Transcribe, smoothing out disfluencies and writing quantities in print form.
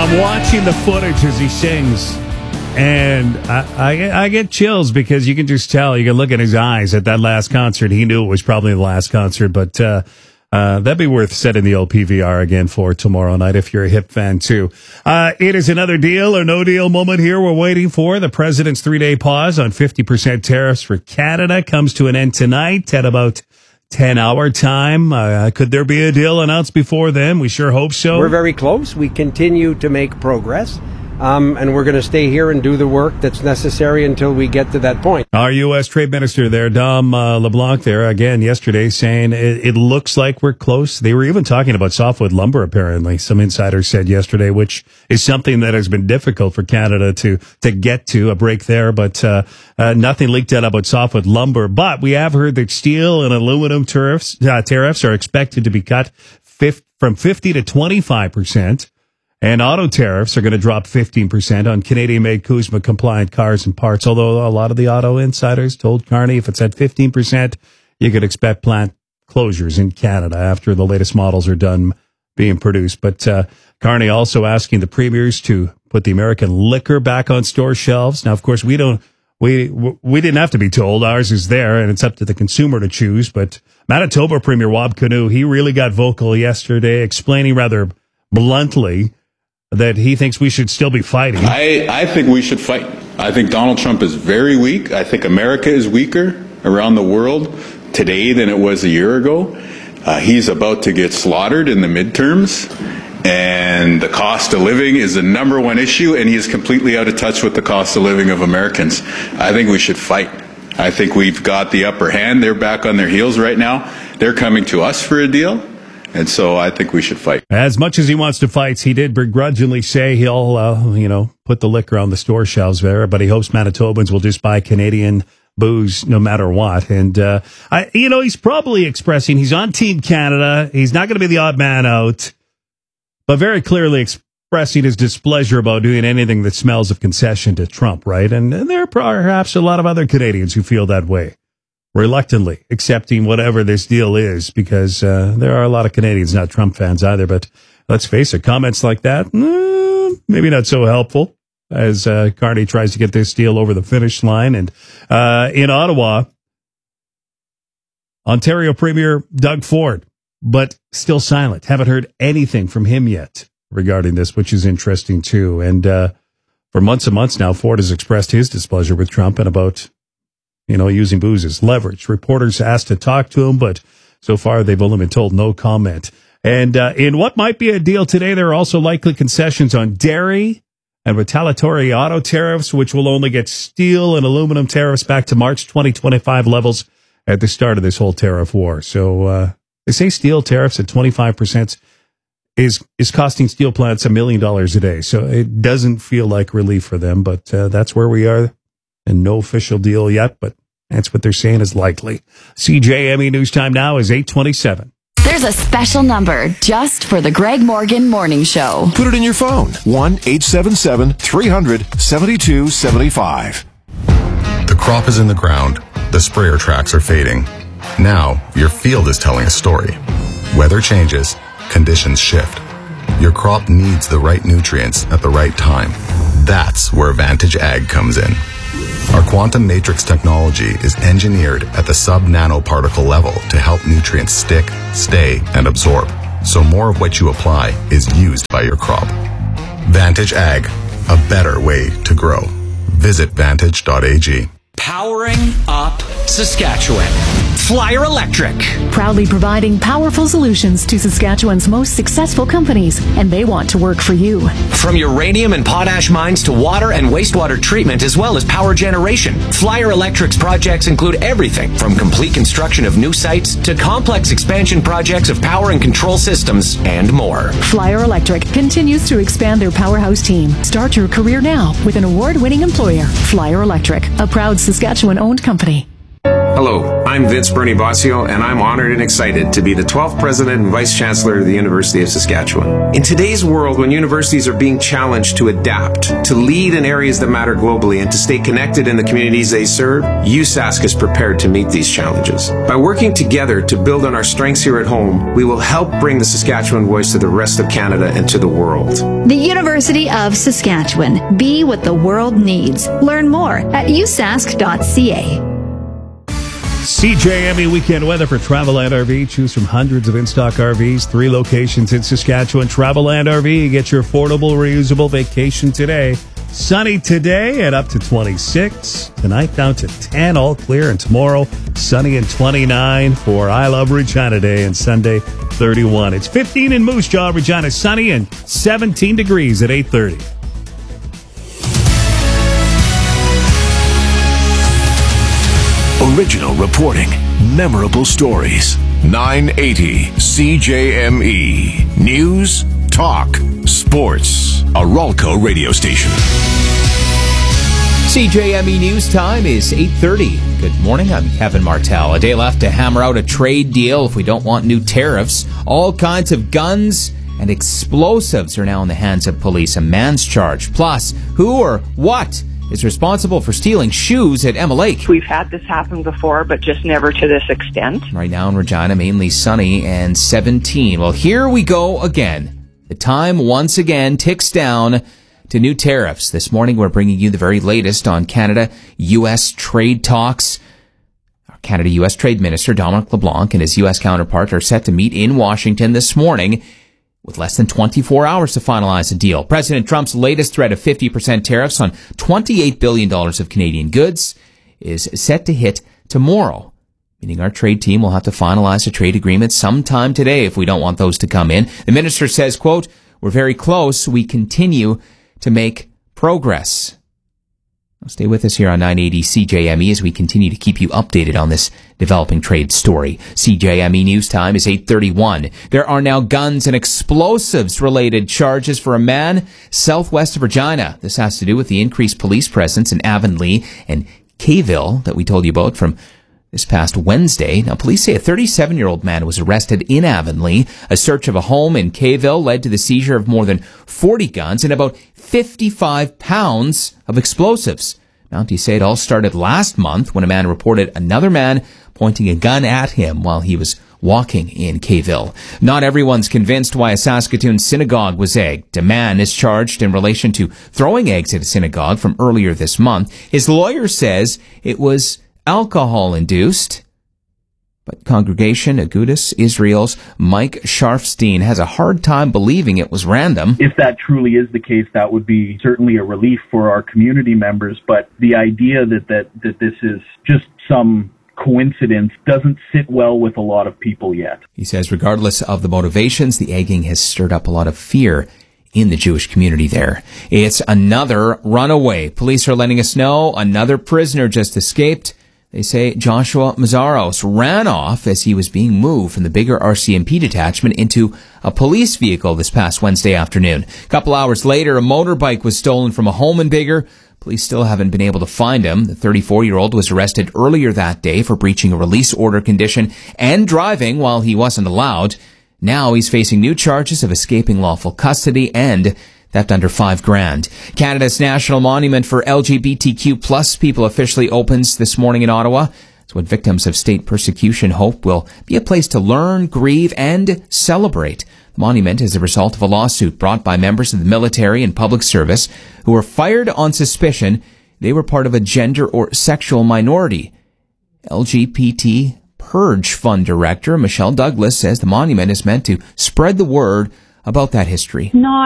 I'm watching the footage as he sings, and I get chills because you can just tell. You can look at his eyes at that last concert. He knew it was probably the last concert, but that'd be worth setting the old PVR again for tomorrow night if you're a hip fan too. It is another deal or no deal moment here we're waiting for. The president's 3-day pause on 50% tariffs for Canada comes to an end tonight at about 10-hour time. Could there be a deal announced before then? We sure hope so. We're very close. We continue to make progress. And we're going to stay here and do the work that's necessary until we get to that point. Our U.S. Trade Minister there, Dom LeBlanc, there again yesterday saying it looks like we're close. They were even talking about softwood lumber, apparently, some insiders said yesterday, which is something that has been difficult for Canada to get to, a break there. But nothing leaked out about softwood lumber. But we have heard that steel and aluminum tariffs are expected to be cut from 50 to 25%. And auto tariffs are going to drop 15% on Canadian-made CUSMA-compliant cars and parts, although a lot of the auto insiders told Carney if it's at 15%, you could expect plant closures in Canada after the latest models are done being produced. But Carney also asking the premiers to put the American liquor back on store shelves. Now, of course, we didn't have to be told. Ours is there, and it's up to the consumer to choose. But Manitoba Premier Wab Kinew, he really got vocal yesterday, explaining rather bluntly that he thinks we should still be fighting. I think we should fight. I think Donald Trump is very weak. I think America is weaker around the world today than it was a year ago. He's about to get slaughtered in the midterms, and the cost of living is the number one issue, and he is completely out of touch with the cost of living of Americans. I think we should fight. I think we've got the upper hand. They're back on their heels right now. They're coming to us for a deal. And so I think we should fight. As much as he wants to fight, he did begrudgingly say he'll, put the liquor on the store shelves there, but he hopes Manitobans will just buy Canadian booze no matter what. And, he's probably expressing he's on Team Canada. He's not going to be the odd man out, but very clearly expressing his displeasure about doing anything that smells of concession to Trump, right? And there are perhaps a lot of other Canadians who feel that way, reluctantly accepting whatever this deal is, because there are a lot of Canadians not Trump fans either. But let's face it, comments like that, maybe not so helpful as Carney tries to get this deal over the finish line. And in Ottawa, Ontario Premier Doug Ford, but still silent. Haven't heard anything from him yet regarding this, which is interesting too. And for months and months now, Ford has expressed his displeasure with Trump and about using booze as leverage. Reporters asked to talk to him, but so far they've only been told no comment. And in what might be a deal today, there are also likely concessions on dairy and retaliatory auto tariffs, which will only get steel and aluminum tariffs back to March 2025 levels at the start of this whole tariff war. So they say steel tariffs at 25% is costing steel plants $1 million a day. So it doesn't feel like relief for them, but that's where we are. And no official deal yet, but that's what they're saying is likely. CJME News Time now is 8:27. There's a special number just for the Greg Morgan Morning Show. Put it in your phone. 1-877-300-7275. The crop is in the ground. The sprayer tracks are fading. Now, your field is telling a story. Weather changes. Conditions shift. Your crop needs the right nutrients at the right time. That's where Vantage Ag comes in. Our quantum matrix technology is engineered at the sub-nanoparticle level to help nutrients stick, stay, and absorb, so more of what you apply is used by your crop. Vantage Ag, a better way to grow. Visit vantage.ag. Powering up Saskatchewan. Flyer Electric. Proudly providing powerful solutions to Saskatchewan's most successful companies, and they want to work for you. From uranium and potash mines to water and wastewater treatment, as well as power generation, Flyer Electric's projects include everything from complete construction of new sites to complex expansion projects of power and control systems and more. Flyer Electric continues to expand their powerhouse team. Start your career now with an award-winning employer, Flyer Electric, a proud Saskatchewan-owned company. Hello, I'm Vince Bernie Bossio, and I'm honored and excited to be the 12th President and Vice Chancellor of the University of Saskatchewan. In today's world, when universities are being challenged to adapt, to lead in areas that matter globally, and to stay connected in the communities they serve, USask is prepared to meet these challenges. By working together to build on our strengths here at home, we will help bring the Saskatchewan voice to the rest of Canada and to the world. The University of Saskatchewan. Be what the world needs. Learn more at usask.ca. CJME weekend weather for Travelland RV. Choose from hundreds of in-stock RVs, 3 locations in Saskatchewan. Travelland RV, get your affordable, reusable vacation today. Sunny today at up to 26. Tonight down to 10, all clear. And tomorrow, sunny and 29 for I Love Regina Day. And Sunday, 31. It's 15 in Moose Jaw, Regina, sunny and 17 degrees at 8:30. Original reporting, memorable stories. 980 CJME. News, talk, sports. A Ralco radio station. CJME News time is 8:30. Good morning, I'm Kevin Martell. A day left to hammer out a trade deal if we don't want new tariffs. All kinds of guns and explosives are now in the hands of police. A man's charged. Plus, who or what is responsible for stealing shoes at Emma Lake? We've had this happen before, but just never to this extent. Right now in Regina, mainly sunny and 17. Well, here we go again. The time once again ticks down to new tariffs. This morning, we're bringing you the very latest on Canada-U.S. trade talks. Our Canada-U.S. Trade Minister, Dominic LeBlanc, and his U.S. counterpart are set to meet in Washington this morning with less than 24 hours to finalize a deal. President Trump's latest threat of 50% tariffs on $28 billion of Canadian goods is set to hit tomorrow, meaning our trade team will have to finalize a trade agreement sometime today if we don't want those to come in. The minister says, quote, "We're very close. We continue to make progress." Stay with us here on 980 CJME as we continue to keep you updated on this developing trade story. CJME News time is 8:31. There are now guns and explosives related charges for a man southwest of Regina. This has to do with the increased police presence in Avonlea and Kayville that we told you about from this past Wednesday. Now, police say a 37-year-old man was arrested in Avonlea. A search of a home in Kayville led to the seizure of more than 40 guns and about 55 pounds of explosives. Mounties say it all started last month when a man reported another man pointing a gun at him while he was walking in Kayville. Not everyone's convinced why a Saskatoon synagogue was egged. A man is charged in relation to throwing eggs at a synagogue from earlier this month. His lawyer says it was alcohol-induced. But Congregation Agudas Israel's Mike Sharfstein has a hard time believing it was random. If that truly is the case, that would be certainly a relief for our community members. But the idea that this is just some coincidence doesn't sit well with a lot of people yet. He says regardless of the motivations, the egging has stirred up a lot of fear in the Jewish community there. It's another runaway. Police are letting us know another prisoner just escaped. They say Joshua Mazzaros ran off as he was being moved from the bigger RCMP detachment into a police vehicle this past Wednesday afternoon. A couple hours later, a motorbike was stolen from a home in Biggar. Police still haven't been able to find him. The 34-year-old was arrested earlier that day for breaching a release order condition and driving while he wasn't allowed. Now he's facing new charges of escaping lawful custody and theft under $5,000. Canada's National Monument for LGBTQ plus people officially opens this morning in Ottawa. It's what victims of state persecution hope will be a place to learn, grieve, and celebrate. The monument is a result of a lawsuit brought by members of the military and public service who were fired on suspicion they were part of a gender or sexual minority. LGBT Purge Fund Director Michelle Douglas says the monument is meant to spread the word about that history. Not